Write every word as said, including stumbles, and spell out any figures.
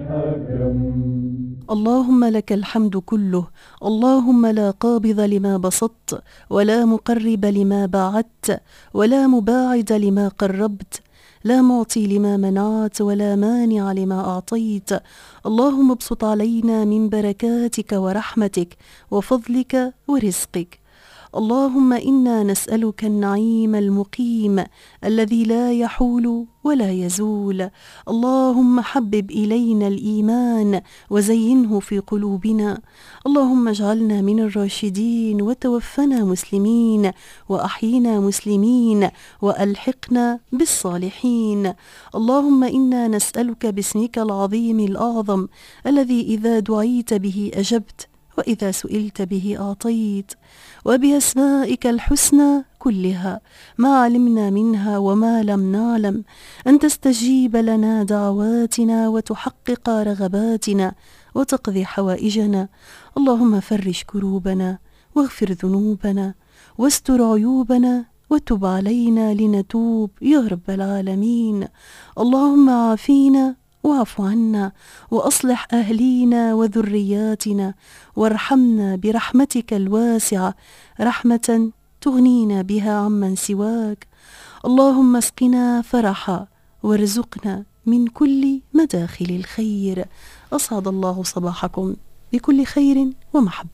أكرم. اللهم لك الحمد كله، اللهم لا قابض لما بسطت، ولا مقرب لما باعدت، ولا مباعد لما قربت، لا معطي لما منعت، ولا مانع لما أعطيت. اللهم ابسط علينا من بركاتك ورحمتك وفضلك ورزقك. اللهم إنا نسألك النعيم المقيم الذي لا يحول ولا يزول. اللهم حبب إلينا الإيمان وزينه في قلوبنا. اللهم اجعلنا من الراشدين، وتوفنا مسلمين، وأحينا مسلمين، وألحقنا بالصالحين. اللهم إنا نسألك باسمك العظيم الأعظم الذي إذا دعيت به أجبت، وإذا سئلت به أعطيت، وبأسمائك الحسنى كلها ما علمنا منها وما لم نعلم، أن تستجيب لنا دعواتنا وتحقق رغباتنا وتقضي حوائجنا. اللهم فرج كروبنا، واغفر ذنوبنا، واستر عيوبنا، وتب علينا لنتوب يا رب العالمين. اللهم عافينا واعف عنا، وأصلح أهلينا وذرياتنا، وارحمنا برحمتك الواسعة رحمة تغنينا بها عمن سواك. اللهم اسقنا فرحا، وارزقنا من كل مداخل الخير. أسعد الله صباحكم بكل خير ومحبة.